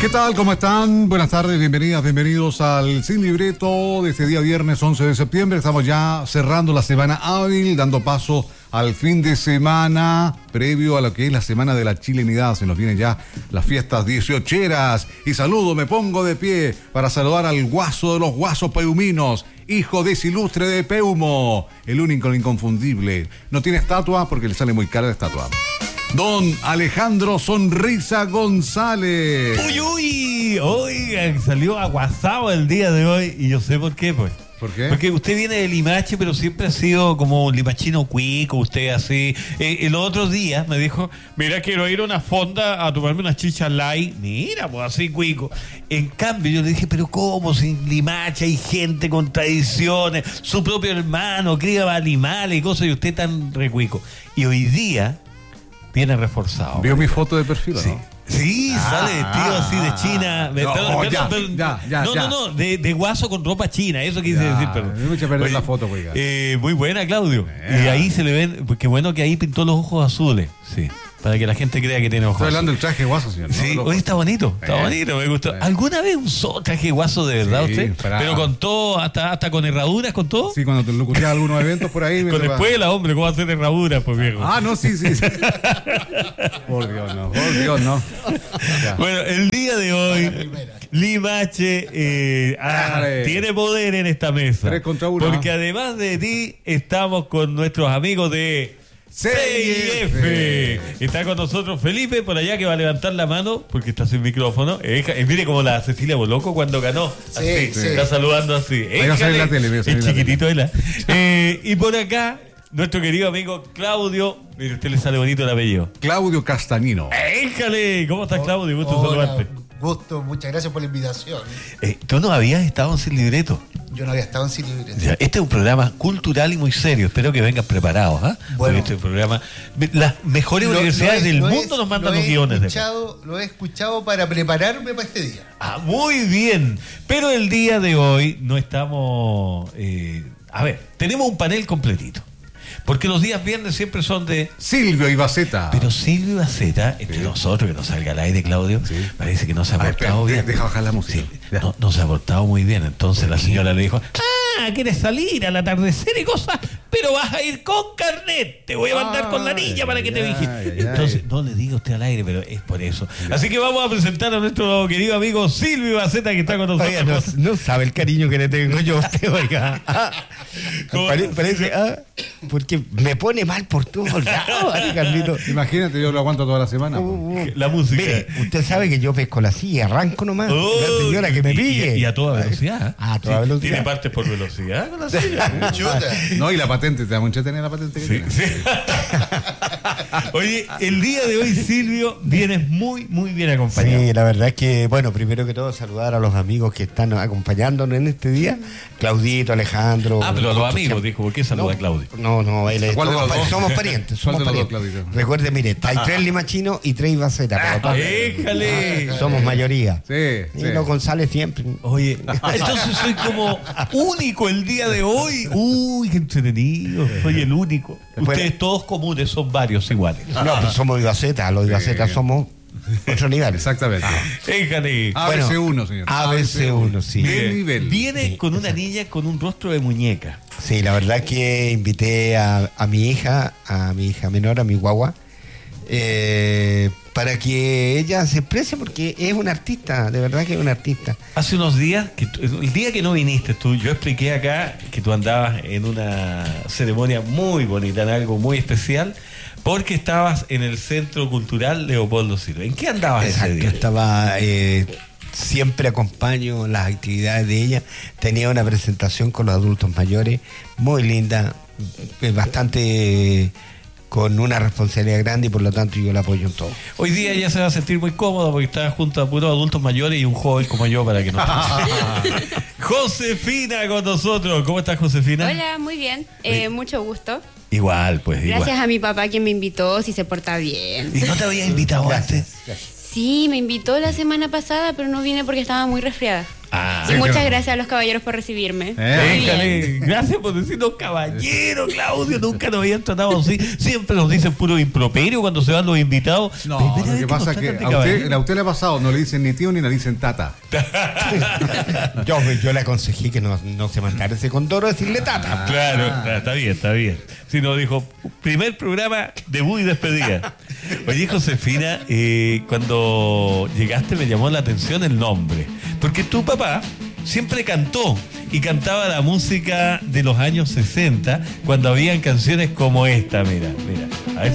¿Qué tal? ¿Cómo están? Buenas tardes, bienvenidas, bienvenidos al Sin Libreto de este día viernes 11 de septiembre. Estamos ya cerrando la semana hábil, dando paso al fin de semana, previo a lo que es la Semana de la Chilenidad. Se nos vienen ya las fiestas 18eras. Y saludo, me pongo de pie para saludar al guaso de los guasos peuminos, hijo desilustre de Peumo, el único, el inconfundible. No tiene estatua porque le sale muy cara la estatua. Don Alejandro Sonrisa González. Uy, oiga, salió aguasado el día de hoy y yo sé por qué, pues. ¿Por qué? Porque usted viene de Limache, pero siempre ha sido como un limachino cuico, usted así. El otro día me dijo, mira, quiero ir a una fonda a tomarme una chicha light. Mira, pues así cuico. En cambio, yo le dije, pero ¿cómo? Sin Limache hay gente con tradiciones, su propio hermano cría animales y cosas, y usted tan recuico. Y hoy día viene reforzado. ¿Vio mi foto de perfil, sí? ¿no? Sí, sale tío así de China. De guaso con ropa china, eso quise decir. Pero me voy a perder la foto, oiga. Muy buena, Claudio. Y ahí se le ven, pues qué bueno que ahí pintó los ojos azules. Sí. Para que la gente crea que tiene ojos. Estoy hablando del traje guaso, señor. Sí, hoy está bonito, me gustó. ¿Alguna vez usó traje guaso de verdad usted? Pero con todo, hasta con herraduras, con todo. Sí, cuando te lo escuché a algunos eventos por ahí. Con espuela, hombre, ¿cómo hacer herraduras, pues viejo? Ah, no, sí. Por Dios, no. Bueno, el día de hoy, Limache tiene poder en esta mesa. 3 contra 1. Porque además de ti, estamos con nuestros amigos de CIF. Está con nosotros Felipe por allá, que va a levantar la mano porque está sin micrófono. Mire como la Cecilia Boloco cuando ganó. Sí. Está saludando así. Ahí va a salir la tele. Es chiquitito, y por acá, nuestro querido amigo Claudio. Mire, usted le sale bonito el apellido. Claudio Castañino. ¡Éjale! ¿Cómo estás, Claudio? Gusto saludarte. Gusto, muchas gracias por la invitación. Tú no habías estado en Sin Libreto. Yo no había estado en Sin Libreto. Este es un programa cultural y muy serio. Espero que vengan preparados. Bueno, porque este programa, las mejores universidades del mundo nos mandan los guiones. Lo he escuchado para prepararme para este día. Ah, muy bien. Pero el día de hoy no estamos... tenemos un panel completito. Porque los días viernes siempre son de Silvio Ibaceta. Pero Silvio Ibaceta, entre nosotros, que no salga al aire, Claudio, parece que no se ha portado bien. Deja bajar la música. Sí, no se ha portado muy bien. Entonces la señora le dijo, quieres salir al atardecer y cosas, pero vas a ir con carnet. Te voy a mandar con la niña para que te vigile. Entonces, no le diga usted al aire, pero es por eso. Así que vamos a presentar a nuestro querido amigo Silvio Ibaceta, que está con nosotros. Oiga, no sabe el cariño que le tengo yo a usted, oiga. Parece, porque me pone mal por todos lados, Carlito. Imagínate, yo lo aguanto toda la semana. La música. Mire, usted sabe que yo pesco la silla, arranco nomás. La señora que me pille. Y a toda velocidad. A toda velocidad. Tiene partes por velocidad con la silla. No, y la patente, te da mucha tener la patente que tiene. Sí. Oye, el día de hoy, Silvio, vienes muy, muy bien acompañado. Sí, la verdad es que, bueno, primero que todo, saludar a los amigos que están acompañándonos en este día. Claudito, Alejandro. Pero a los amigos, dijo, ¿por qué saluda a Claudio? No, él es somos parientes. Claudito? Recuerde, mire, hay 3 limachinos y 3 Ibacetas. ¡Déjale! Somos mayoría. Sí. Y los González siempre. Oye, entonces soy como único el día de hoy. Uy, qué entretenido. Soy el único. Ustedes todos comunes, son varios iguales. No, pues somos Ibacetas. Los Ibacetas somos otro nivel. Exactamente. Déjale. ABC1, señor. ABC1, sí. Viene con una niña con un rostro de muñeca. Sí, la verdad es que invité a mi hija menor, a mi guagua, para que ella se exprese, porque es una artista, de verdad que es una artista. Hace unos días, el día que no viniste tú, yo expliqué acá que tú andabas en una ceremonia muy bonita, en algo muy especial, porque estabas en el Centro Cultural Leopoldo Silva. ¿En qué andabas ese día? Estaba... siempre acompaño las actividades de ella. Tenía una presentación con los adultos mayores muy linda, bastante con una responsabilidad grande, y por lo tanto yo la apoyo en todo. Hoy día ella se va a sentir muy cómoda porque está junto a puros adultos mayores y un joven como yo para que no... Josefina con nosotros. ¿Cómo estás, Josefina? Hola, muy bien. Mucho gusto. Igual, pues. Gracias a mi papá, quien me invitó, si se porta bien. ¿Y no te había invitado antes? Sí, me invitó la semana pasada, pero no vine porque estaba muy resfriada. Y muchas gracias a los caballeros por recibirme. Muy bien. Déjale, gracias por decirnos caballero, Claudio. Nunca nos habían tratado así. Siempre nos dicen puro improperio cuando se van los invitados. No, Primera lo vez que pasa es nos que tratan de caballero. a usted le ha pasado, no le dicen ni tío ni le dicen tata. Yo le aconsejé que no se mandara ese condoro a decirle tata. Claro, está bien, está bien. Si nos dijo, primer programa, debut y despedida. Oye, Josefina, cuando llegaste me llamó la atención el nombre. Porque tu papá siempre cantó y cantaba la música de los años 60 cuando habían canciones como esta, mira. A ver